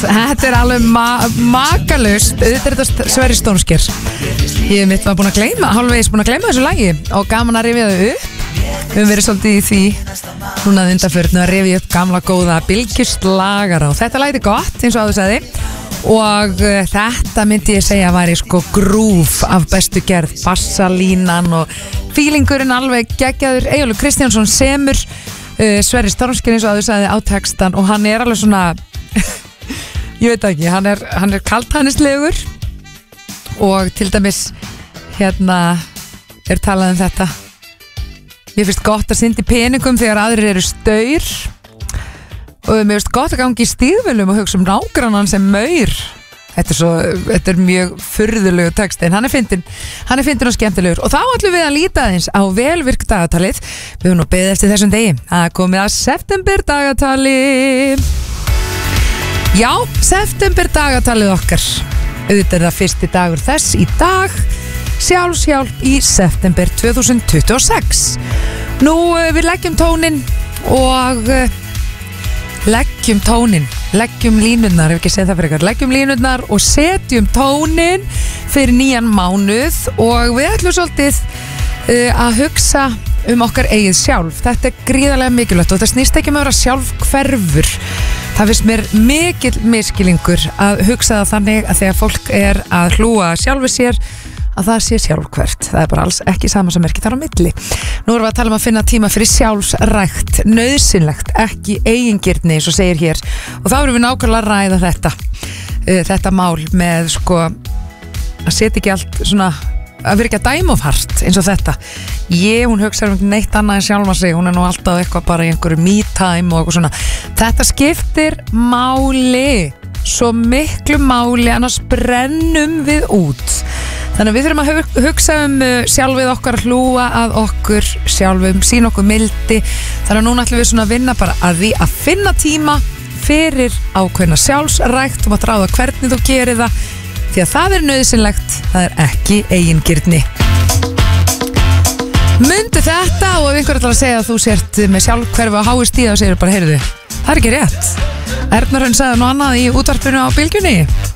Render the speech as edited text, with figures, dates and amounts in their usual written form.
þetta alveg makalust. Þetta þetta Sverrir Stormsker. Ég mitt var búin að gleyma, hálfvegis búin að gleyma þessu lagi og gaman að rifja þau upp. Við höfum verið svolítið í því núna undanförnu að rifja upp gamla góða bylgjuslagara og þetta lagið gott eins og áður sagði og þetta myndi ég segja væri sko grúf af bestu gerð, bassalínan og feelingurinn alveg geggjaður. Eyjólfur Kristjánsson semur, Sverrir Stormsker eins og áður sagði á textan og hann alveg svona ég veit ekki, hann kaltænislegur og til dæmis hérna talað þetta. Mér finnst gott að synda í peningum þegar aðrir eru staur og mér finnst gott að gangi í stíðvölum og hugsa nágrannan sem maur. Þetta mjög furðulegu texti en hann fyndinn og skemmtilegur og þá ætlum við að líta aðeins á velvirk dagatalið. Við höfum nú beðið eftir þessum degi að komið að september dagatali. Já, september dagatalið okkar. Auðvitað það fyrsti dagur þess í dag. Sjálfshjálp í september 2026. Nú við leggjum tónin og leggjum línurnar, ef ekki segja það fyrir ykkur, leggjum línurnar og setjum tónin fyrir nýjan mánuð og við ætlum svolítið að hugsa okkar eigið sjálf. Þetta gríðarlega mikilvægt og það snýst ekki að vera sjálfhverfur. Það finnst mér mikill miskilingur að hugsa það þannig að þegar fólk að hlúa sjálfu sér að það sé sjálfhverft. Það bara alls ekki sama sem merkir þar á milli. Nú erum við að tala að finna tíma fyrir sjálfsrækt, nauðsynlegt, ekki eigingirni eins og segir hér. Og þá erum við nákvæmlega að ræða þetta mál með sko að setja ekki allt svona að vera ekki að dæma of hart eins og þetta. Hún hugsa neitt annað en sjálfa sig, hún nú alltaf eitthvað bara í einhverju me time og eitthvað svona. Þetta skiptir máli, svo miklu máli, annars brennum við út. Þannig að við þurfum að hugsa sjálfið okkar, hlúa að okkur sjálfum, sína okkur mildi. Þannig að núna ætlum við svona að vinna bara að því að finna tíma fyrir ákveðna sjálfsrækt og að ráða hvernig þú gerir það því að það nauðsynlegt, það ekki eigingirni. Mundu þetta og ef einhver ætlar að segja að þú sért með sjálfhverfu á hái stíða og segir bara, heyrðu, það ekki rétt. Erna Hrönn sagði nú annað í útvarpinu á Bylgjunni.